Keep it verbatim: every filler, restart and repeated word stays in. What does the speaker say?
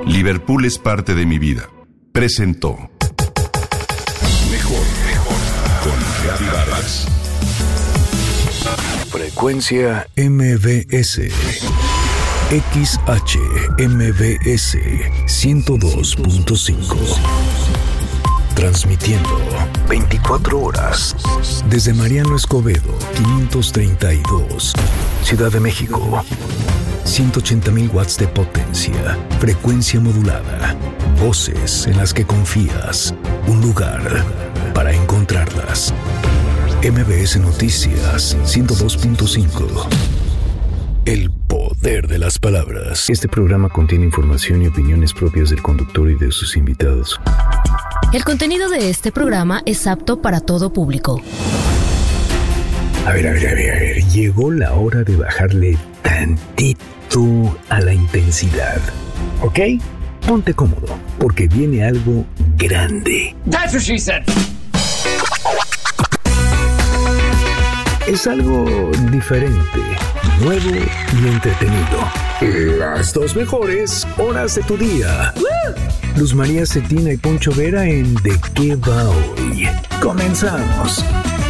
Liverpool es parte de mi vida. Presentó. Mejor, mejor. Con Gaby Vargas. Frecuencia M B S. X H M B S ciento dos punto cinco. Transmitiendo veinticuatro horas desde Mariano Escobedo, quinientos treinta y dos, Ciudad de México. ciento ochenta mil watts de potencia, frecuencia modulada, voces en las que confías, un lugar para encontrarlas. M B S Noticias ciento dos punto cinco. El poder de las palabras. Este programa contiene información y opiniones propias del conductor y de sus invitados. El contenido de este programa es apto para todo público. A ver, a ver, a ver, a ver. Llegó la hora de bajarle tantito a la intensidad. ¿Ok? Ponte cómodo, porque viene algo grande. That's what she said. Es algo diferente, nuevo y entretenido. Las dos mejores horas de tu día. ¡Woo! Luz María Cetina y Poncho Vera en ¿De qué va hoy? Comenzamos.